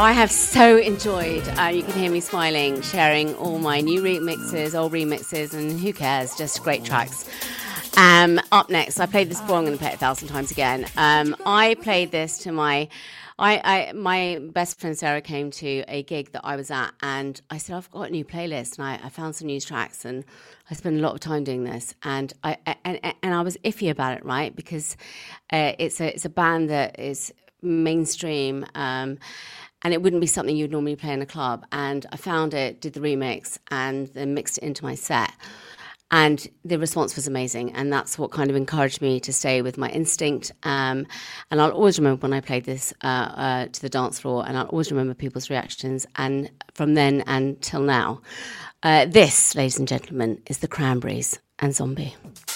I have so enjoyed, you can hear me smiling, sharing all my new remixes, old remixes, and who cares, just great tracks. Up next, I played this before, I'm going to play it 1,000 times again. I played this to my best friend Sarah came to a gig that I was at, and I said, I've got a new playlist, and I found some new tracks, and I spend a lot of time doing this, and I was iffy about it, right? Because it's a band that is mainstream, and it wouldn't be something you'd normally play in a club. And I found it, did the remix, and then mixed it into my set. And the response was amazing. And that's what kind of encouraged me to stay with my instinct. And I'll always remember when I played this to the dance floor, and I'll always remember people's reactions. And from then until now, this, ladies and gentlemen, is the Cranberries and Zombie.